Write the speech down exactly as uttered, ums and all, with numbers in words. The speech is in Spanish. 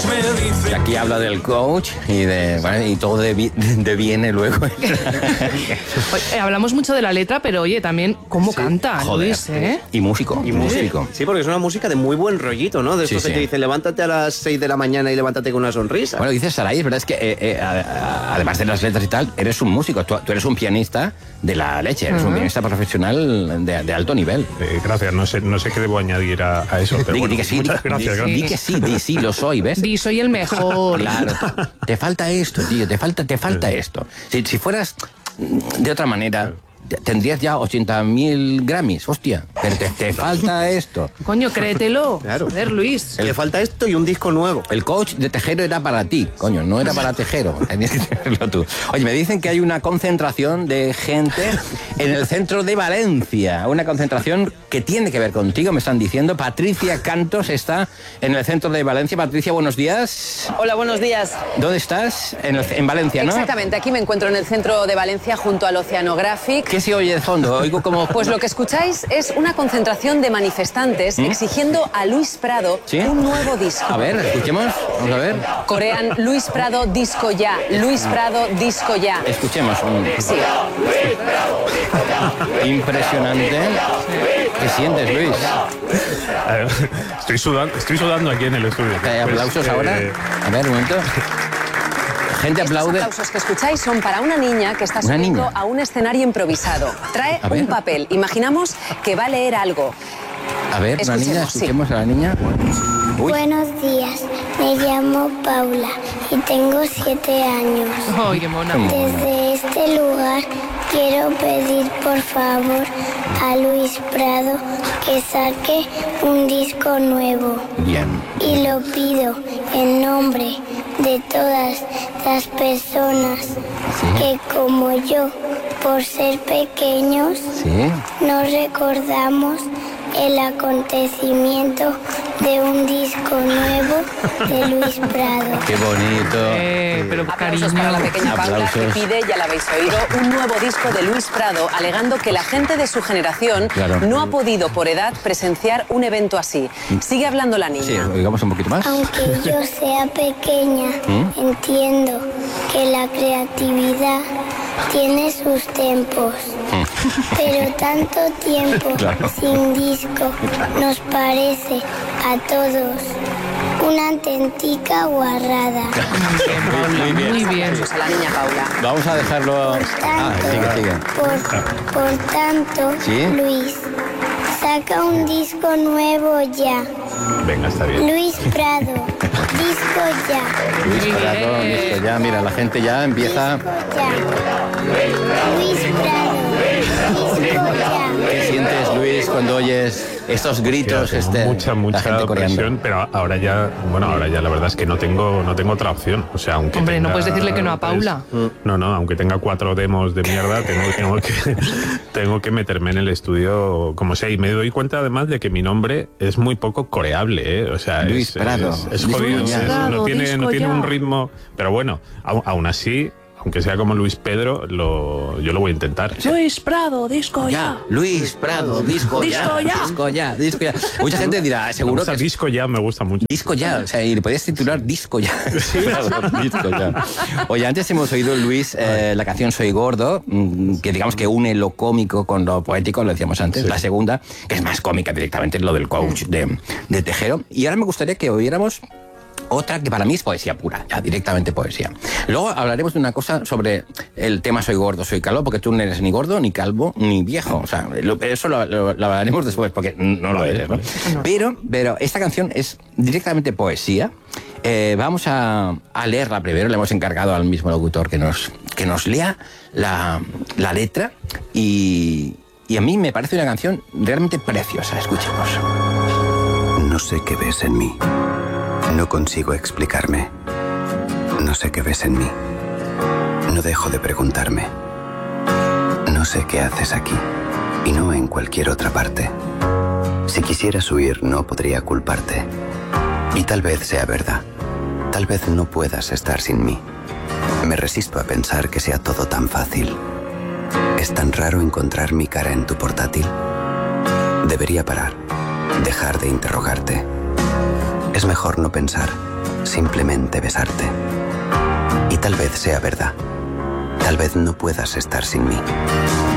Y aquí habla del coach y de bueno, y todo de, de viene luego. Oye, hablamos mucho de la letra, pero oye, también cómo sí. canta Joder, Luis, ¿eh? Y músico, y músico. Sí, porque es una música de muy buen rollito, ¿no? De esto sí, que sí. te dice, levántate a las seis de la mañana y levántate con una sonrisa. Bueno, dices Saray, es verdad, es que eh, eh, además de las letras y tal, eres un músico, tú, tú eres un pianista de la leche, eres uh-huh. un pianista profesional de, de alto nivel. Eh, gracias, no sé, no sé qué debo añadir a, a eso, pero di, bueno, di que sí, muchas di, gracias, di, gracias. Di que sí, di sí, lo soy, ¿ves? Di, soy el mejor. Claro, te falta esto, tío, te falta, te falta esto. Si, si fueras de otra manera, tendrías ya ochenta mil Grammys, hostia, pero te, te falta esto. Coño, créetelo. Claro. Joder, Luis. Le falta esto y un disco nuevo. El coach de Tejero era para ti, coño, no era para Tejero, tenías que tenerlo tú. Oye, me dicen que hay una concentración de gente en el centro de Valencia, una concentración que tiene que ver contigo, me están diciendo. Patricia Cantos está en el centro de Valencia. Patricia, buenos días. Hola, buenos días. ¿Dónde estás? En, el, en Valencia, ¿no? Exactamente, aquí me encuentro en el centro de Valencia junto al Oceanographic. ¿Qué se oye de fondo? Oigo como... Pues lo que escucháis es una concentración de manifestantes ¿Mm? exigiendo a Luis Prado ¿Sí? un nuevo disco. A ver, escuchemos, vamos a ver. Corean Luis Prado disco ya, Luis Prado disco ya. Escuchemos. Un... Sí. Impresionante. ¿Qué sientes, Luis? Estoy sudando, estoy sudando aquí en el estudio. ¿Hay aplausos pues, ahora? Eh... A ver, un momento. Gente aplaude. Estos aplausos que escucháis son para una niña que está subiendo niña? a un escenario improvisado. Trae un papel. Imaginamos que va a leer algo. A ver, una niña, escuchemos sí. a la niña. Uy. Buenos días, me llamo Paula y tengo siete años. ¡Ay, qué mona! Desde este lugar quiero pedir por favor a Luis Prado que saque un disco nuevo. Bien. Y lo pido en nombre de todas las personas ¿Sí? que como yo, por ser pequeños, ¿Sí? no recordamos el acontecimiento de un disco nuevo de Luis Prado. ¡Qué bonito! Eh, pero Aplausos para la pequeña Paula que pide, ya la habéis oído, un nuevo disco de Luis Prado, alegando que la gente de su generación claro. no ha podido por edad presenciar un evento así. Sigue hablando la niña. Sí, digamos un poquito más. Aunque yo sea pequeña, ¿Mm? entiendo que la creatividad tiene sus tiempos, pero tanto tiempo claro. sin disco nos parece a todos una auténtica guarrada. Muy bien. Muy bien. A la niña Paula. Vamos a dejarlo... Por tanto, ah, sigue, sigue. Por, por tanto ¿Sí? Luis, saca un disco nuevo ya. Venga, está bien. Luis Prado, disco ya. Luis Prado, disco ya. Mira, la gente ya empieza... Disco ya. Luis Prado, disco ya. ¿Qué sientes, Luis, cuando oyes estos gritos? Sí, este, mucha, mucha presión, pero ahora ya, bueno, ahora ya la verdad es que no tengo, no tengo otra opción. O sea, aunque Hombre, tenga, no puedes decirle que no a Paula. Pues, no, no, aunque tenga cuatro demos de mierda, tengo, tengo, que, tengo que meterme en el estudio como sea. Y me doy cuenta además de que mi nombre es muy poco coreable, ¿eh? O sea, Luis es, Prado. es, es jodido. Luis Es, Prado, no tiene, no tiene ya. un ritmo, pero bueno, aún, aún así... Aunque sea como Luis Pedro, lo, yo lo voy a intentar. Luis Prado, disco ya. ya. Luis Prado, disco, disco ya. ya. Disco ya, disco ya. Mucha gente dirá, seguro que... Disco ya me gusta mucho. Disco ya, o sea, y le podías titular Disco ya. Sí, claro, disco ya. Oye, antes hemos oído, Luis, eh, la canción Soy Gordo, que digamos que une lo cómico con lo poético, lo decíamos antes. Sí. La segunda, que es más cómica directamente, es lo del coach de, de Tejero. Y ahora me gustaría que oyéramos otra que para mí es poesía pura, ya directamente poesía. Luego hablaremos de una cosa sobre el tema soy gordo, soy calvo, porque tú no eres ni gordo, ni calvo, ni viejo. O sea, lo, eso lo, lo, lo hablaremos después, porque no lo eres, ¿no? Pero, pero esta canción es directamente poesía. Eh, vamos a, a leerla primero, le hemos encargado al mismo locutor que nos, que nos lea la, la letra y, y a mí me parece una canción realmente preciosa. Escuchemos. No sé qué ves en mí. No consigo explicarme. No sé qué ves en mí. No dejo de preguntarme. No sé qué haces aquí y no en cualquier otra parte. Si quisieras huir, no podría culparte. Y tal vez sea verdad. Tal vez no puedas estar sin mí. Me resisto a pensar que sea todo tan fácil. ¿Es tan raro encontrar mi cara en tu portátil? Debería parar. Dejar de interrogarte. Es mejor no pensar, simplemente besarte. Y tal vez sea verdad. Tal vez no puedas estar sin mí.